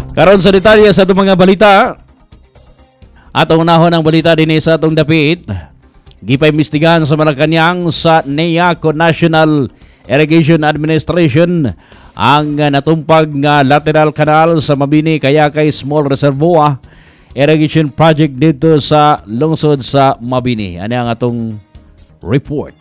Karon sa detalye sa itong mga balita, atong unahon ang balita din sa atong dapit. Gipaimbestigahan sa Malacañang sa NEACO National Irrigation Administration ang natumpag nga lateral canal sa Mabini Kayakay Small Reservoir Irrigation Project dito sa lungsod sa Mabini. Ano ang atong report?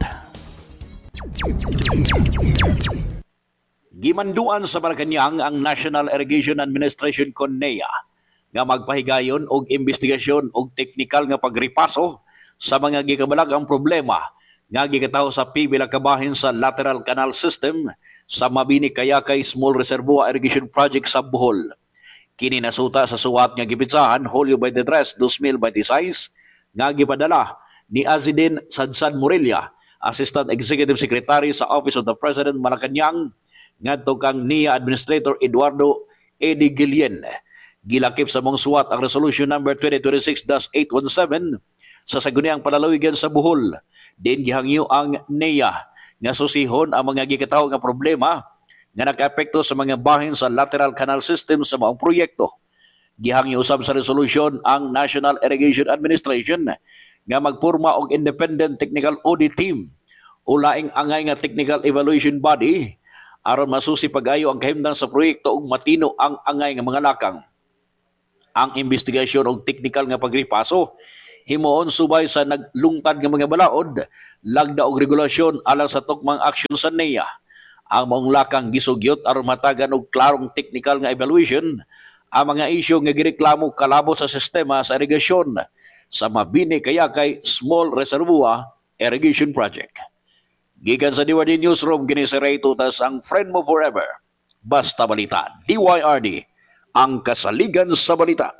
Gimanduan sa Malacañang ang National Irrigation Administration kon NEA nga magpahigayon og investigasyon og teknikal nga pagripaso sa mga gikabalagang problema nga gikataho sa pibil kabahin sa lateral canal system sa Mabini Kayakay Small Reservoir Irrigation Project sa Bohol. Kini nasuta sa suwat nga gipitsahan Hulyo 23, 2026 nga gipadala ni Azidin Sadsan Morelia, Assistant Executive Secretary sa Office of the President Malacañang, ngadto kang NEA Administrator Eduardo Eddie Guillen. Gilakip sa mong suwat ang Resolution number 2026-817 sa saguniang palalawigan sa Bohol. Din gihangyo ang NEA nga susihon ang mga gikataho nga problema nga nakaapekto sa mga bahin sa lateral canal system sa maong proyekto. Gihangyo usab sa resolution ang National Irrigation Administration nga magporma og independent technical audit team o laing angay nga technical evaluation body aron masusi pag-ayo ang kahimtang sa proyekto ug matino ang angay nga mga lakang. Ang investigasyon og technical nga pagripaso himuon subay sa naglungtad nga mga balaod, lagda og regulasyon alang sa tukmang aksyon sa NEA. Ang maong lakang gisugyot aron matagan og klarong technical nga evaluation ang mga isyu nga gireklamo kalabot sa sistema sa irigasyon sa Mabini Kayakay Small Reservoir Irrigation Project. Gikan sa DYRD Newsroom, kini si Ray Tutas, ang friend mo forever. Basta Balita, DYRD, ang kasaligan sa balita.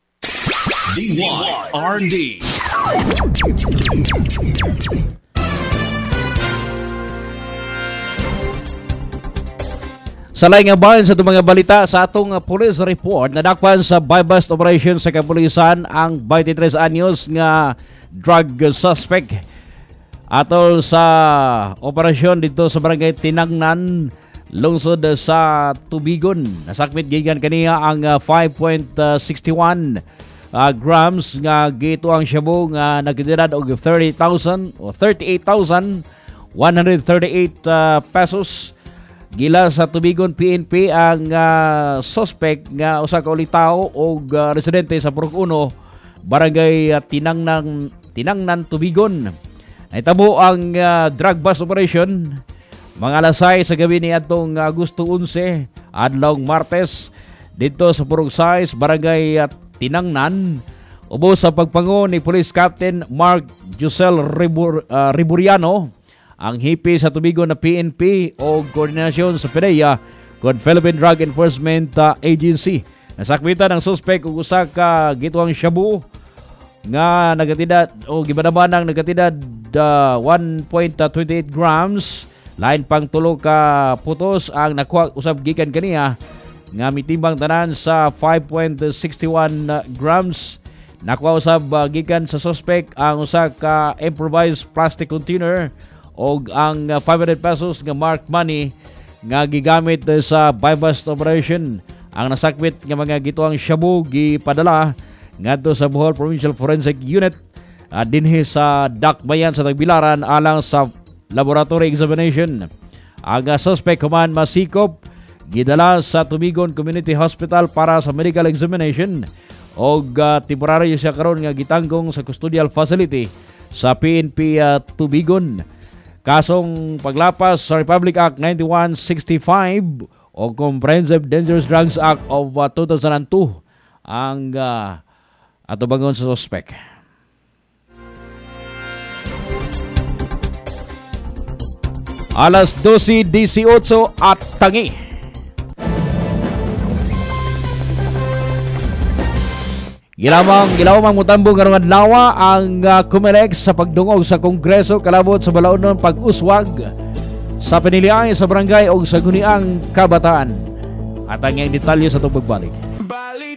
DYRD. Sa laing nga bahin sa itong mga balita sa atong police report, nadakpan sa buy-bust operation sa kapulisan ang 23 anyos nga drug suspect atol sa operasyon dito sa barangay Tinangnan, lungsod sa Tubigon. Nasakmit gikan kaniya ang 5.61 grams nga gito ang shabu nga nagdedad og 30,000 o 38,138 pesos. Gila sa Tubigon PNP ang suspect nga usa ka ulitaw og residente sa Purok 1, barangay Tinangnan, Tubigon. Naitabo ang drug bust operation mga alasay sa gabi ni atong Agosto 11 adlaw Martes dito sa Purok 6, barangay Tinangnan, ubos sa pagpango ni Police Captain Mark Jusel Riburiano, ang hipi sa Tubigon na PNP o koordinasyon sa PDEA kung Philippine Drug Enforcement Agency. Nasakmitan ang suspect ug usa ka gituang shabu nga nagatidad o gibanabanang nagatidad 1.28 grams. Lain pang tulo ka putos ang nakuha usab gikan kaniya nga mitimbang tanan sa 5.61 grams. Nakuha usab gikan sa suspect ang usa ka improvised plastic container og ang 500 pesos nga marked money nga gigamit sa buy-bust operation. Ang nasakmit nga mga gituang shabu gipadala ngadto sa Bohol Provincial Forensic Unit dinhi sa Dakbayan sa Tagbilaran alang sa laboratory examination. Ang suspect human masikop gidala sa Tubigon Community Hospital para sa medical examination og temporaryo siya karon nga gitanggong sa custodial facility sa PNP Tubigon. Kasong paglapas sa Republic Act 9165 o Comprehensive Dangerous Drugs Act of 2002 ang atubangon sa suspect. Alas 12:18 at tangi. Gilawang mutambong karong adlaw ang Comelec sa pagdungog sa Kongreso kalabot sa balaunon pag-uswag sa pinilian sa barangay o sa guniang kabataan. At ang detalye sa itong pagbalik.